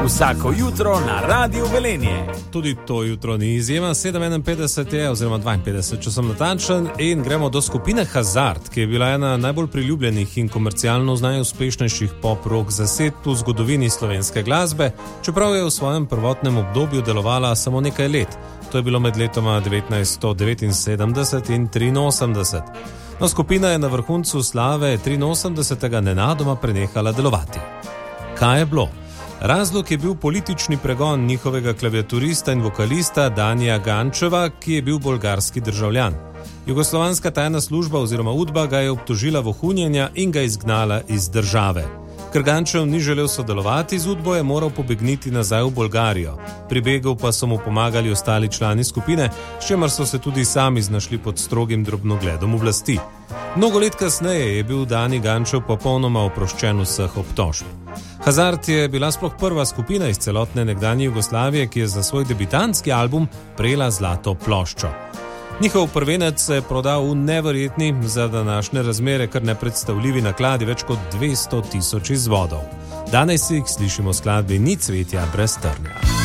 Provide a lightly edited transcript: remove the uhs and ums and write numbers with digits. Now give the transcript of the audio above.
Vsako jutro na Radiu Velenje. Tudi to jutro ni izjema, 7:51 je, oziroma 52, če sem natančen, in gremo do skupine Hazard, ki je bila ena najbolj priljubljenih in komercialno najuspešnejših pop-rock zasedb v zgodovini slovenske glasbe, čeprav je v svojem prvotnem obdobju delovala samo nekaj let. To je bilo med letoma 1979 in 1983. No, skupina je na vrhuncu slave 83. nenadoma prenehala delovati. Kaj je bilo? Razlog je bil politični pregon njihovega klaviaturista in vokalista Danija Gančeva, ki je bil bolgarski državljan. Jugoslovanska tajna služba oziroma UDBA ga je obtožila vohunjenja in ga izgnala iz države. Ker Gančev ni želel sodelovati z UDBO, je moral pobegniti nazaj v Bolgarijo. Pri begu pa so mu pomagali ostali člani skupine, s čimer so se tudi sami znašli pod strogim drobnogledom oblasti. Mnogo let kasneje je bil Dani Gančev popolnoma oproščen vseh obtožb. Hazard je bila sploh prva skupina iz celotne nekdanje Jugoslavije, ki je za svoj debitantski album prejela zlato ploščo. Njihov prvenec se je prodal v neverjetni, za današnje razmere kar nepredstavljivi nakladi več kot 200 000 izvodov. Danes jih slišimo v skladbi Ni cvetja brez trnja.